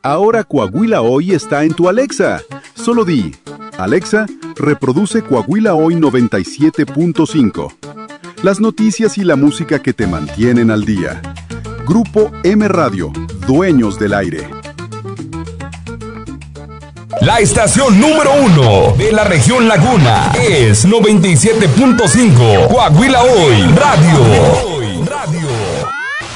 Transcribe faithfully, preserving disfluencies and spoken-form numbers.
Ahora Coahuila Hoy está en tu Alexa. Solo di, Alexa, reproduce Coahuila Hoy noventa y siete punto cinco. Las noticias y la música que te mantienen al día. Grupo M Radio, dueños del aire. La estación número uno de la región Laguna es noventa y siete punto cinco Coahuila Hoy Radio. Radio.